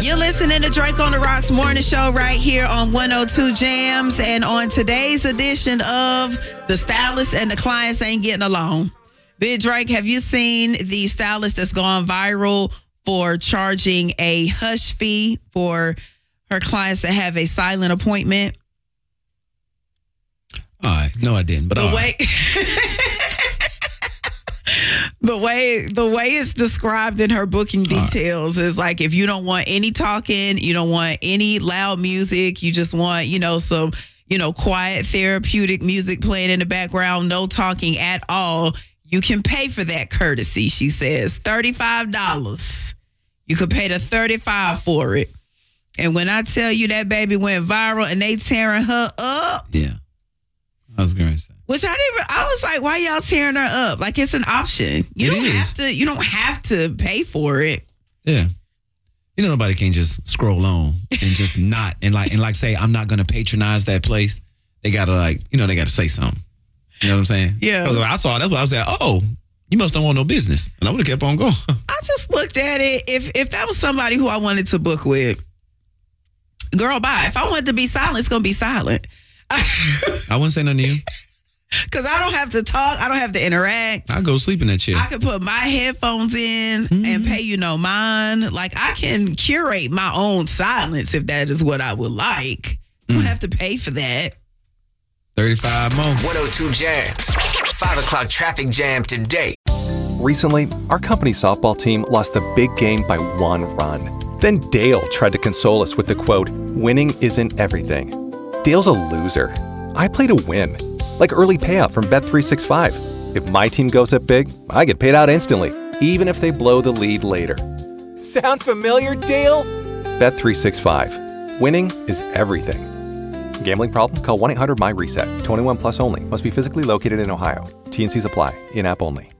You're listening to Drake on the Rocks morning show right here on 102 Jams. And on today's edition of The Stylist and the Clients Ain't Getting Along. Big Drake, have you seen the stylist that's gone viral for charging a hush fee for her clients that have a silent appointment? No, I didn't. But the way it's described in her booking details is like, if you don't want any talking, you don't want any loud music, you just want, some, quiet therapeutic music playing in the background, no talking at all, you can pay for that courtesy, she says. $35. You could pay the $35 for it. And when I tell you that baby went viral and they tearing her up. Yeah. I was going to say. Which I was like, why y'all tearing her up? Like, it's an option. You don't have to pay for it. Yeah. Nobody can just scroll on and just not and say, I'm not going to patronize that place. They got to they got to say something. You know what I'm saying? Yeah. Because I saw that's what I was like, oh, you must don't want no business. And I would have kept on going. I just looked at it. If that was somebody who I wanted to book with, girl, bye. If I wanted to be silent, it's going to be silent. I wouldn't say nothing to you. Because I don't have to talk. I don't have to interact. I go sleep in that chair. I can put my headphones in and pay you no mind. Like, I can curate my own silence if that is what I would like. I don't have to pay for that. 35 more. 102 Jams. 5 o'clock traffic jam today. Recently, our company softball team lost the big game by 1 run. Then Dale tried to console us with the quote, "Winning isn't everything." Dale's a loser. I play to win. Like early payout from Bet365. If my team goes up big, I get paid out instantly, even if they blow the lead later. Sound familiar, Dale? Bet365. Winning is everything. Gambling problem? Call 1-800-MY-RESET. 21 plus only. Must be physically located in Ohio. T&Cs apply. In-app only.